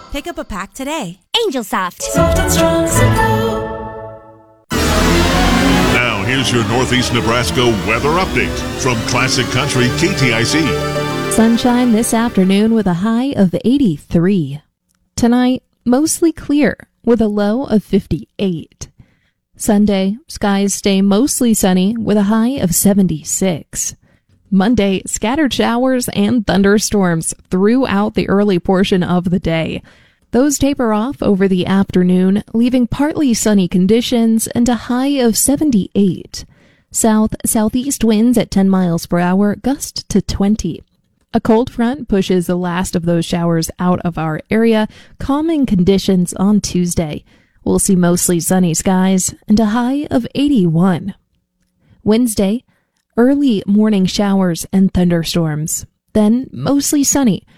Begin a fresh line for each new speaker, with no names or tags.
Pick up a pack today.
Angel Soft.
Soft and strong Simcoe.
Now, here's your Northeast Nebraska weather update from Classic Country KTIC.
Sunshine this afternoon with a high of 83. Tonight, mostly clear with a low of 58. Sunday, skies stay mostly sunny with a high of 76. Monday, scattered showers and thunderstorms throughout the early portion of the day. Those taper off over the afternoon, leaving partly sunny conditions and a high of 78. South-southeast winds at 10 miles per hour, gust to 20. A cold front pushes the last of those showers out of our area, calming conditions on Tuesday. We'll see mostly sunny skies and a high of 81. Wednesday, early morning showers and thunderstorms. Then mostly sunny